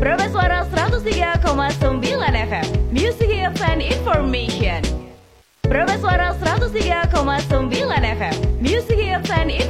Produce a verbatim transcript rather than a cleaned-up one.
Suara seratus tiga koma sembilan F M Music Hits and Information. Suara seratus tiga koma sembilan F M Music Hits and Information.